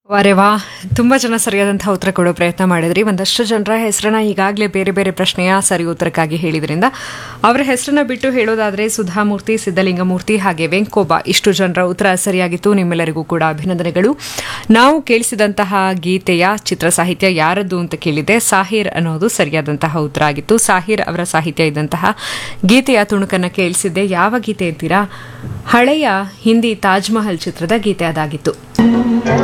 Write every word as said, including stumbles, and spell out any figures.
ವಾರೆ ವಾ ತುಂಬ ಜನ ಸರಿಯಾದಂತಹ ಉತ್ತರ ಕೊಡೋ ಪ್ರಯತ್ನ ಮಾಡಿದ್ರಿ. ಒಂದಷ್ಟು ಜನರ ಹೆಸರನ್ನ ಈಗಾಗಲೇ ಬೇರೆ ಬೇರೆ ಪ್ರಶ್ನೆಯ ಸರಿ ಉತ್ತರಕ್ಕಾಗಿ ಹೇಳಿದ್ರಿಂದ ಅವರ ಹೆಸರನ್ನ ಬಿಟ್ಟು ಹೇಳೋದಾದ್ರೆ ಸುಧಾಮೂರ್ತಿ, ಸಿದ್ದಲಿಂಗಮೂರ್ತಿ ಹಾಗೆ ವೆಂಕೋಬ ಇಷ್ಟು ಜನರ ಉತ್ತರ ಸರಿಯಾಗಿತ್ತು. ನಿಮ್ಮೆಲ್ಲರಿಗೂ ಕೂಡ ಅಭಿನಂದನೆಗಳು. ನಾವು ಕೇಳಿಸಿದಂತಹ ಗೀತೆಯ ಚಿತ್ರ ಸಾಹಿತ್ಯ ಯಾರದ್ದು ಅಂತ ಕೇಳಿದೆ. ಸಾಹಿರ್ ಅನ್ನೋದು ಸರಿಯಾದಂತಹ ಉತ್ತರ ಆಗಿತ್ತು. ಸಾಹಿರ್ ಅವರ ಸಾಹಿತ್ಯ ಇದ್ದಂತಹ ಗೀತೆಯ ತುಣುಕನ್ನ ಕೇಳಿಸಿದ್ದೆ. ಯಾವ ಗೀತೆ ಅಂತೀರಾ? ಹಳೆಯ ಹಿಂದಿ ತಾಜ್ ಮಹಲ್ ಚಿತ್ರದ ಗೀತೆ ಅದಾಗಿತ್ತು.